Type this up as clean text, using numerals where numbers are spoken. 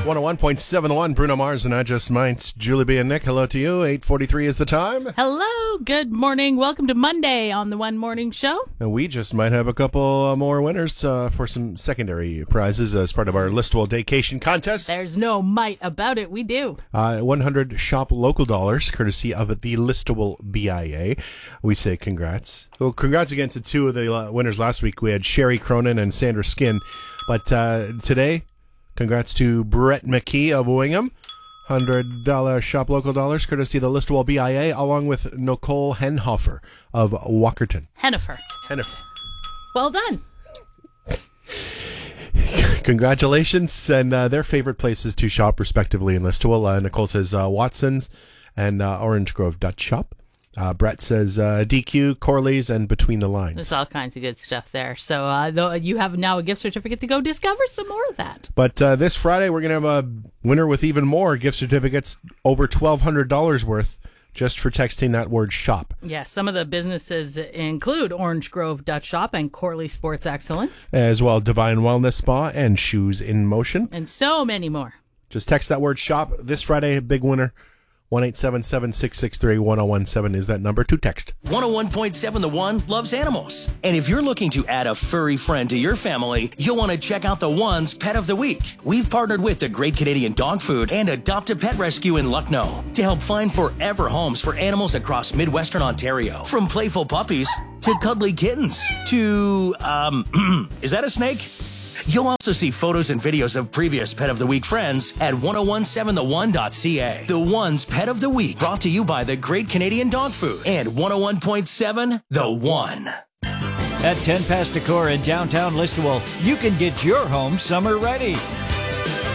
101.71, Bruno Mars and I Just Might. Julie B. and Nick, hello to you. 8:43 is the time. Hello, good morning. Welcome to Monday on the One Morning Show. And we just might have a couple more winners for some secondary prizes as part of our Listowel Daycation contest. There's no might about it. We do. 100 shop local dollars, courtesy of the Listowel BIA. We say congrats. Well, congrats again to two of the winners last week. We had Sherry Cronin and Sandra Skin. But today, congrats to Brett McKee of Wingham. $100 shop local dollars, courtesy of the Listowel BIA, along with Nicole Henhofer of Walkerton. Hennifer. Well done. Congratulations, and their favorite places to shop, respectively, in Listowel. Nicole says Watson's and Orange Grove Dutch Shop. Brett says DQ, Corley's, and Between the Lines. There's all kinds of good stuff there. So you have now a gift certificate to go discover some more of that. But this Friday, we're going to have a winner with even more gift certificates, over $1,200 worth, just for texting that word shop. Yes, some of the businesses include Orange Grove Dutch Shop and Corley Sports Excellence. As well, Divine Wellness Spa and Shoes in Motion. And so many more. Just text that word shop. This Friday, a big winner. 1-877-663-1017 is that number to text. 101.7 The One loves animals. And if you're looking to add a furry friend to your family, you'll want to check out The One's Pet of the Week. We've partnered with the Great Canadian Dog Food and Adopt a Pet Rescue in Lucknow to help find forever homes for animals across Midwestern Ontario. From playful puppies to cuddly kittens to, is that a snake? You'll also see photos and videos of previous Pet of the Week friends at 1017theone.ca. The One's Pet of the Week, brought to you by the Great Canadian Dog Food and 101.7 The One. At 10 past a core in downtown Listowel, you can get your home summer ready.